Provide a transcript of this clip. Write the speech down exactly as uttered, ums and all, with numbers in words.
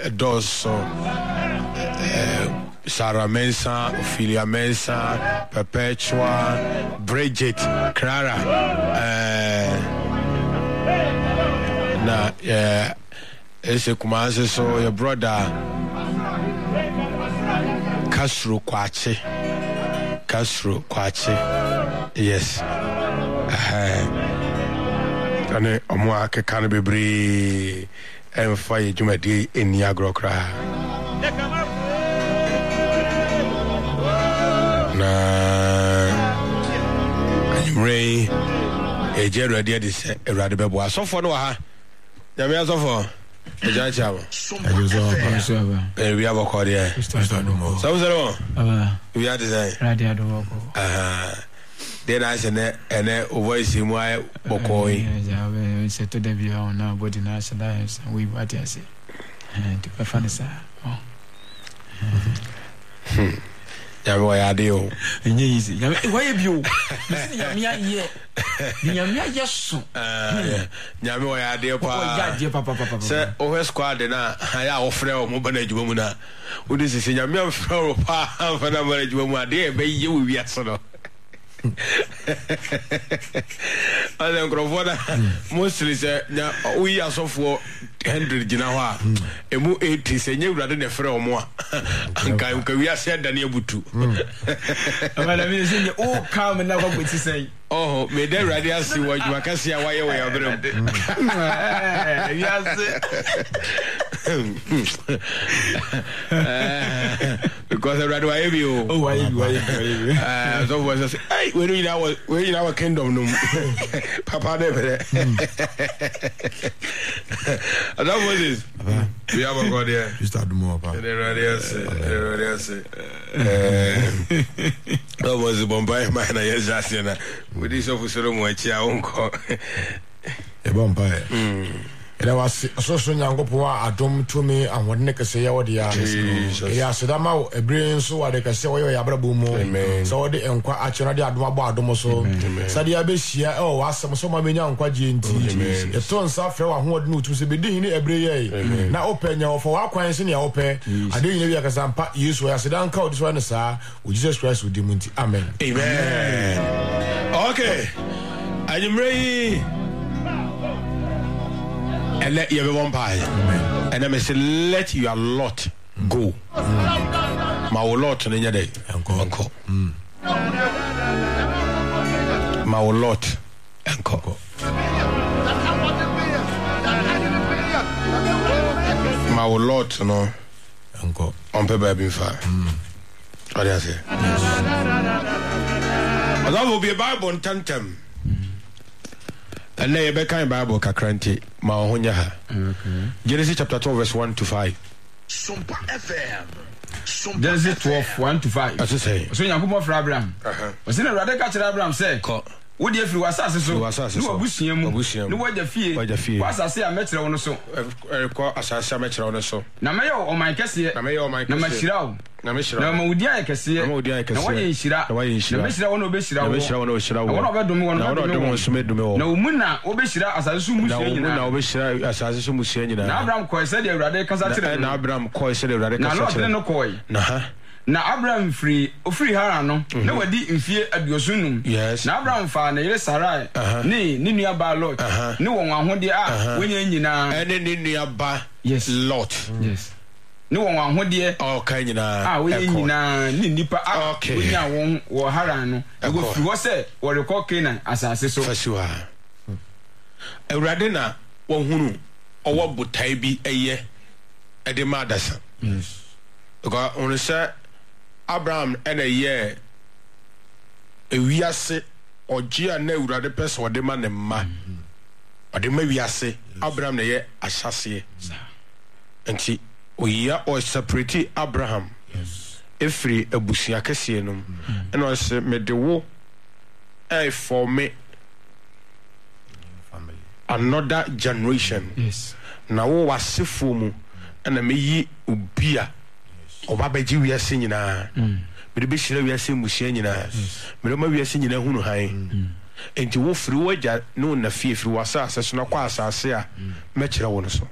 doso Sarah Mensah, Ophelia Mensah, Perpetua, Bridget, Clara, uh, na yeah, it's a Kumasi, so your brother Kasru Kwachi, Kasru Kwachi, yes, uh, and Omwaka can be bree and fire Jumadi in Niagara Cry. Na Ray a general dear this Radibabo. So for no ha. Yamia so for a judge. We have a cordial. So we are design. Uh then I said, and a voice in my Bokoi. We said to the view on our body national lives, and we what I say. And to perform, sir. Why are you? Easy. Why have you? Yamia, Yamia, yes, so. Yammy, why are dear papa? Sir, over squad, and I offer a mobile woman. Who is this? Yamia, for a marriage woman, dear, may you will be a son. I don't know mostly say we are so for hundred jinawa emu eighty say you rather than for more and we are said than able to oh come and never would say oh may they rather see what you can see why you are because I rather have you oh why why so was hey when we now we in our kingdom no papa never and that was it we have a god here you start more papa the radius the radius that was the Bombay man yes just na with this officer mo echi a unko e Bombay There was a social Yangopoa, a dom to me, and what Nick say, what the answer. Yes, Dama, a brain so I can say, where Abrabumo, so the enquire actually Adwaba Domoso, Sadia Bessia, oh, ask some so many young Quaji, the tons of fellow who knew to be doing every year. Now open your for our clients in your open. I didn't know some part use where I said, Uncle, this one, sir, with Jesus Christ with Dimunti. Amen. Amen. Okay. I am ready. And let you have one pie. And I may say, let your lot go. My lot in your day. Uncle. My lot. Uncle. My lot, no. Uncle. On paper, being fine. What do I say? That will be a Bible on Tantam. And now you be kind Bible kakranti ma ohonya ha. Okay. Genesis chapter twelve verse one to five. Sumpa F M. Genesis twelve one to five. As I say. So Yankopon for Abraham. Uh-huh. Was in a radical catch Abraham say. Wo de free wasase so. No abusia mu. No waja fie. Waja fie. Wasase a metre wono so. E ko asase a metre wono so. Na me yo o man kese. Na me yo o man kese. Na mashira wo. Na mashira. Na mawudi aye kese. Na mawudi aye kese. Na waye nshira. Na waye nshira. Na mashira wono obeshira wo. Na mashira wono obeshira wo. Na wono obedum wono. Na wono obedum wono medum wo. Na umuna obeshira asase so musia nyina. Na obeshira asase so musia nyina. Na Abraham ko se de Awurade kasa kire. Na Abraham ko se de Awurade kasa kire. Na no ko yi. Na ha. Na Abraham free o free Haran no na wadi mfie aduosunum yes na Abraham fa na yire Sarai ni ni nua ba Lot ni won ahode a wonya nyina ene ni nua ba yes Lot yes ni won ahode o kan nyina ah wonya nyina ni nipa a wonya won wo Haran no e go free wo se wo rekọ Canaan asase so fasiwa Awurade na wo hunu owo botai bi eye e de ma dasa yes because on say Abraham and a year a wiase ogia na Awurade person ode ma ne ma ode ma wiase Abraham na ye ahyase enti oya o separate Abraham yes every abusia kese no and o say me de wo e for me family another generation yes na wo wasefo mu na me yi obia oba beji wiase nyina me de be hira wiase musia nyina me de ma wiase nyina hunu han enti wo firi waja no na fie firi wasa asase na kwa asase a me kire wo no so